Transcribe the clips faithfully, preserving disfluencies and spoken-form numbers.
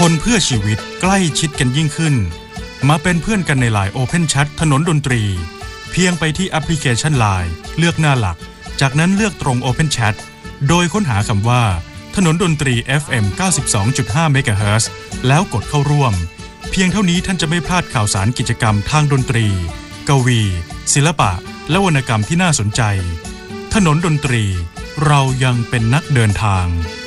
คนเพื่อชีวิตใกล้ชิดกันยิ่งขึ้นมาเป็นเพื่อนกันใน ไลน์ Open Chat ถนนดนตรีเพียงไปที่แอปพลิเคชัน ไลน์ เลือกหน้าหลักจากนั้นเลือกตรง Open Chat โดยค้นหาคำว่าถนนดนตรี เอฟ เอ็ม เก้าสิบสองจุดห้า เมกะเฮิรตซ์แล้วกดเข้าร่วมเพียงเท่านี้ท่านจะไม่พลาดข่าวสารกิจกรรมทางดนตรีกวีศิลปะและวรรณกรรมที่น่าสนใจถนนดนตรีเรายังเป็นนักเดินทาง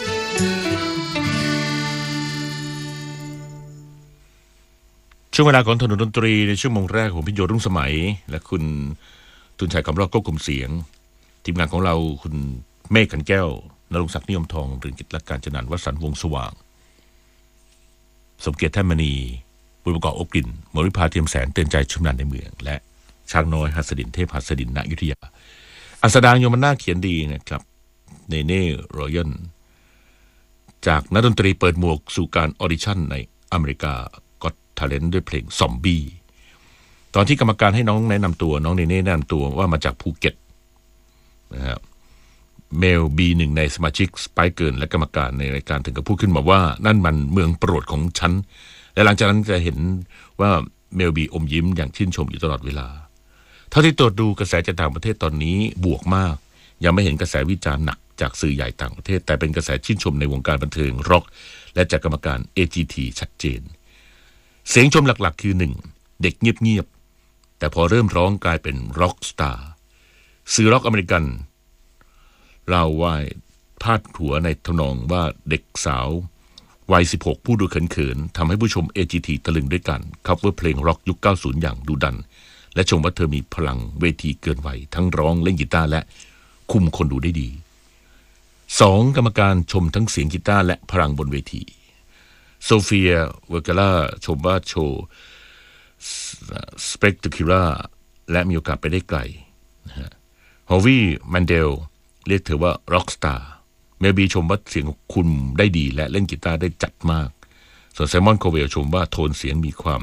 ช่วงเวลาของถนนดนตรีในชั่วโมงแรกของพิโยรุ่งสมัยและคุณตุนชัยคำรอบควบคุมเสียงทีมงานของเราคุณเมฆขันแก้วนรงค์ศักดิ์นิยมทองหรือกิจลักการจนันท์วสันต์วงศ์สว่างสมเกียรติแท่นมณีบุญประกอบอบกลิ่นมริภาเทียมแสนเตือนใจชุมนันในเมืองและช้างน้อยหัสดินเทพหัสดินณอยุธยาอัสดางโยมนาเขียนดีนะครับเนเน่รอยัลจากนักดนตรีเปิดหมวกสู่การออดิชั่นในอเมริกาก็ทาเลนต์ด้วยเพลงซอมบี้ตอนที่กรรมการให้น้องแนะนำตัวน้องเนเน่แนะนำตัวว่ามาจากภูเก็ตนะครับเมลบีหนึ่งในสมาชิกสไปเกิร์นและกรรมการในรายการถึงกับพูดขึ้นมาว่านั่นมันเมืองโปรดของฉันและหลังจากนั้นจะเห็นว่าเมลบีอมยิ้มอย่างชื่นชมอยู่ตลอดเวลาเท่าที่ตรวจดูกระแสจากต่างประเทศตอนนี้บวกมากยังไม่เห็นกระแสวิจารณ์หนักจากสื่อใหญ่ต่างประเทศแต่เป็นกระแสชื่นชมในวงการบันเทิงร็อกและจากกรรมการ เอ จี ที ชัดเจนเสียงชมหลักๆคือหนึ่งเด็กเงียบๆแต่พอเริ่มร้องกลายเป็นร็อกสตาร์สื่อร็อกอเมริกันเล่าว่าพาดหัวในทำนองว่าเด็กสาววัยสิบหกผู้ดูเขินๆทำให้ผู้ชม เอ จี ที ตะลึงด้วยกันคัฟเวอร์เพลงร็อกยุคเก้าสิบอย่างดุดันและชมว่าเธอมีพลังเวทีเกินวัยทั้งร้องเล่นกีตาร์และคุมคนดูได้ดีสองกรรมการชมทั้งเสียงกีตาร์และพลังบนเวทีโซเฟียเวอร์เกล่าชมว่าโชว์สเปกตคิล่าและมีโอกาสไปได้ไกลฮอวี่แมนเดลเรียกเธอว่าร็อกสตาร์เมลบีชมว่าเสียงคุมได้ดีและเล่นกีตาร์ได้จัดมากส่วนไซมอนโคเวลชมว่าโทนเสียงมีความ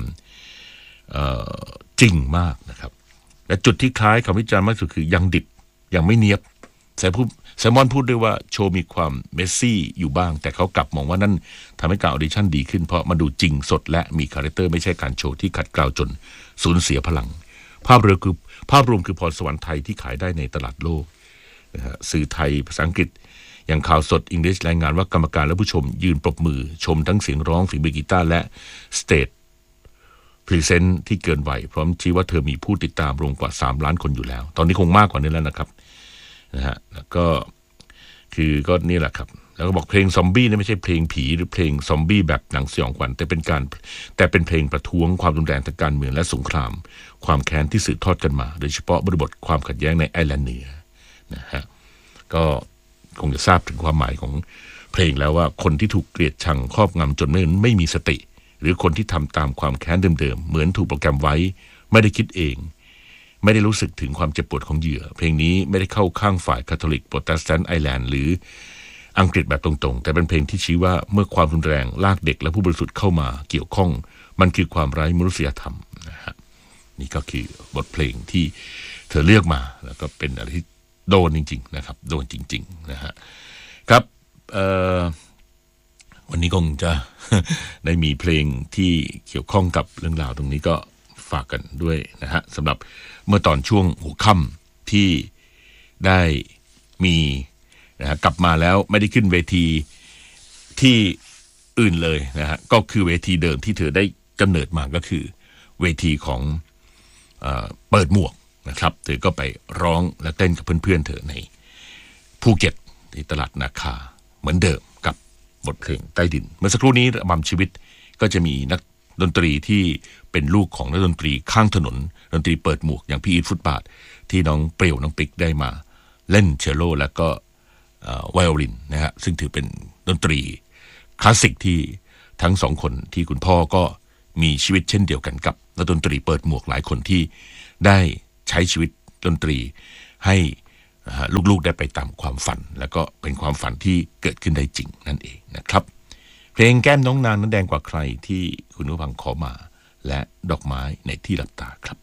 จริงมากนะครับและจุดที่คล้ายคำวิจารณ์มากสุดคือยังดิบยังไม่เนียบไซมอนพูดด้วยว่าโชว์มีความเมสซี่อยู่บ้างแต่เขากลับมองว่านั่นทำให้การออดิชั่นดีขึ้นเพราะมาดูจริงสดและมีคาแรคเตอร์ไม่ใช่การโชว์ที่ขัดเกลาจนสูญเสียพลังภาพรวมคือภาพรวมคือพรสวรรค์ไทยที่ขายได้ในตลาดโลกนะฮะสื่อไทยภาษาอังกฤษอย่างข่าวสดอังกฤษรายงานว่ากรรมการและผู้ชมยืนปรบมือชมทั้งเสียงร้องฝีมือกีตาร์และสเตจพรีเซนต์ที่เกินวัยพร้อมชี้ว่าเธอมีผู้ติดตามรวมกว่าสามล้านคนอยู่แล้วตอนนี้คงมากกว่านี้แล้วนะครับนะฮะแล้วก็คือก็นี่แหละครับแล้วก็บอกเพลงซอมบี้นี่ไม่ใช่เพลงผีหรือเพลงซอมบี้แบบหนังสยองขวัญแต่เป็นการแต่เป็นเพลงประท้วงความรุนแรงทางการเมืองและสงครามความแค้นที่สืบทอดกันมาโดยเฉพาะบริบทความขัดแย้งในไอร์แลนด์เหนือนะฮะก็คงจะทราบถึงความหมายของเพลงแล้วว่าคนที่ถูกเกลียดชังครอบงำจนไม่ไม่มีสติหรือคนที่ทำตามความแค้นเดิมๆเหมือนถูกโปรแกรมไว้ไม่ได้คิดเองไม่ได้รู้สึกถึงความเจ็บปวดของเหยื่อเพลงนี้ไม่ได้เข้าข้างฝ่ายคาทอลิกโปรเตสแตนต์ไอร์แลนด์หรืออังกฤษแบบตรงๆแต่เป็นเพลงที่ชี้ว่าเมื่อความรุนแรงลากเด็กและผู้บริสุทธิ์เข้ามาเกี่ยวข้องมันคือความไร้มนุษยธรรมนะฮะนี่ก็คือบทเพลงที่เธอเลือกมาแล้วก็เป็นอะไรที่โดนจริงๆนะครับโดนจริงๆนะฮะครับเอ่อวันนี้คงจะ ได้มีเพลงที่เกี่ยวข้องกับเรื่องราวตรงนี้ก็ฝากกันด้วยนะฮะสำหรับเมื่อตอนช่วงหัวค่ำที่ได้มีนะฮะกลับมาแล้วไม่ได้ขึ้นเวทีที่อื่นเลยนะฮะก็คือเวทีเดิมที่เธอได้กำเนิดมาก็คือเวทีของเอ่อเปิดหมวกนะครับเธอก็ไปร้องและเต้นกับเพื่อนๆเธอในภูเก็ตที่ตลาดนาคาเหมือนเดิมกับบทเพลงใต้ดินเมื่อสักครู่นี้ระบำชีวิตก็จะมีนักดนตรีที่เป็นลูกของนักดนตรีข้างถนนดนตรีเปิดหมวกอย่างพี่อีทฟุตบาทที่น้องเปรี้ยวน้องปิ๊กได้มาเล่นเชลโลแล้วก็ไวโอลินนะฮะซึ่งถือเป็นดนตรีคลาสสิกที่ทั้งสองคนที่คุณพ่อก็มีชีวิตเช่นเดียวกันกับนักดนตรีเปิดหมวกหลายคนที่ได้ใช้ชีวิตดนตรีให้ลูกๆได้ไปตามความฝันแล้วก็เป็นความฝันที่เกิดขึ้นได้จริงนั่นเองนะครับเพลงแก้มน้องนางนั้นแดงกว่าใครที่คุณผู้ฟังขอมาและดอกไม้ในที่หลับตาครับ